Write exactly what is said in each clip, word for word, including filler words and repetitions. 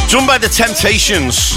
Done by The Temptations.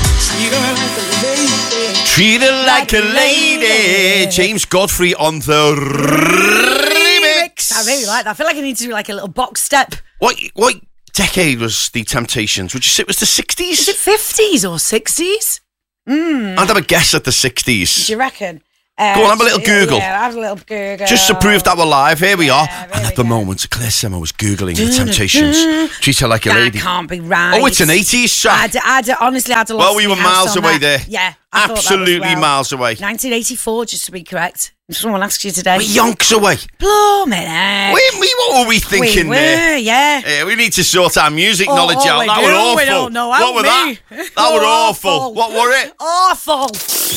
Treat her like a lady. James Godfrey on the remix. I really like that. I feel like I need to do like a little box step. What what decade was The Temptations? Would you say it was the sixties? Is it fifties or sixties? Mm. I'd have a guess at the sixties. Do you reckon? Uh, Go on, have a little Google. Yeah, have a little Google. Just to prove that we're live, here we Yeah, are. there And we at the go. moment, Claire Simo was Googling The Temptations. Treat her like a That lady. can't be right. Oh, it's an eighties track. I'd, I'd honestly had to Well, lost we my were house miles on away that. there. Yeah, I thought that was Absolutely well. miles away. nineteen eighty-four, just to be correct. If someone asks you today. We're yonks away. Blimey, heck. We, we, what were we thinking we were, there? yeah. Yeah, we need to sort our music Oh, knowledge oh, out. we That do. were awful. We don't know, what help were me. that? That were awful. Awful. What were it? Awful.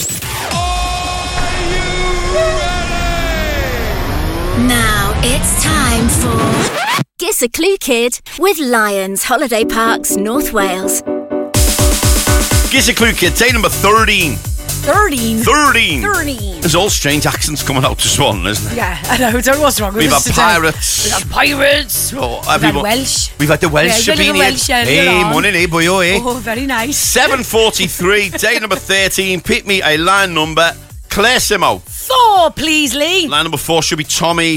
Now it's time for Guess a Clue Kid with Lions Holiday Parks, North Wales. Gives a clue, kid. Day number thirteen. thirteen. thirteen. thirteen. There's all strange accents coming out this one, isn't it? Yeah, I know. Don't know what's wrong with We've had us today. pirates. We've had pirates. Oh, We've had everyone- Welsh. We've had the Welsh. Yeah, we've had been the here. Welsh earlier Hey, on. morning, hey, boy, oh, hey. Oh, very nice. seven forty-three, day number thirteen. Pick me a line number. Claire Simo. Four, please, Lee. Line number four should be Tommy.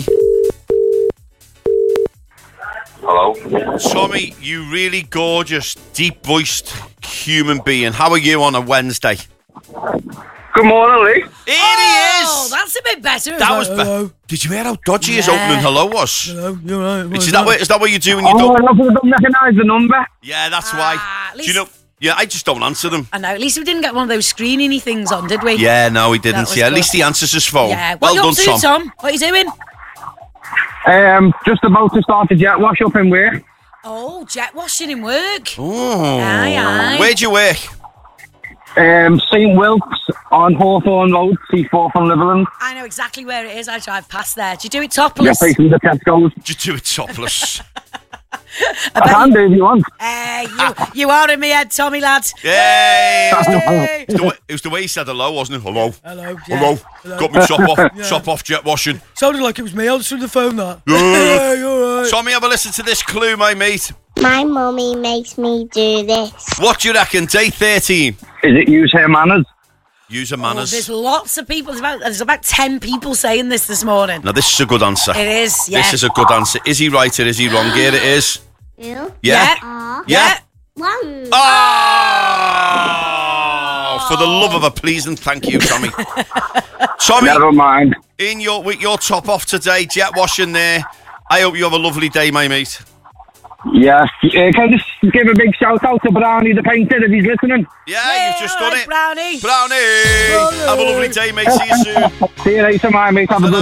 Hello. Tommy, you really gorgeous, deep-voiced human being. How are you on a Wednesday? Good morning, Lee. Here Oh, he is. that's a bit better. That was better. Did you hear how dodgy his Yeah. opening hello was? Hello, you're right. Is that what, is that what you do when you Oh, don't? I don't recognise the number. Yeah, that's Ah, why. at Do you least- know? Yeah, I just don't answer them. I know. At least we didn't get one of those screening-y things on, did we? Yeah, no, he That didn't. was Yeah, at good. least he answers his phone. Yeah. Well What you done, up to, Tom. Tom? What are you doing? Um, just about to start a jet wash up in where? Oh, jet washing in work. Oh. Aye, aye. Where'd you work? Um, Saint Wilkes on Hawthorne Road, C four from Liverland. I know exactly where it is. I drive past there. Do you do it Yeah, topless? facing the Tesco's. Did you do it topless? I can do if you want. Hey, you, you are in my head, Tommy lad. Yay! It was, the, Hey. it was the way, it was the way he said hello, wasn't it? Hello. Hello. yeah. Hello. Hello. Got me top off, top off jet washing. Sounded like it was me answering the phone, that. Yeah. Hey, all right. Tommy, have a listen to this clue, my mate. My mummy makes me do this. What do you reckon? Day thirteen. Is it use her manners? User Oh, manners. there's lots of people. There's about, there's about ten people saying this this morning. Now, this is a good answer. It is, yeah. This is a good answer. Is he right or is he wrong? Here it is. You? Yeah? Aw. Yeah? One. Oh! For the love of a please and thank you, Tommy. Tommy, Never mind. in your with your top off today, jet washing there. I hope you have a lovely day, my mate. Yeah. Uh, can I just give a big shout out to Brownie the painter if he's listening? Yeah, Hey, you've just all done right, it. Brownie. Brownie! Have a lovely day, mate. See you soon. See you later, my mate. Have a good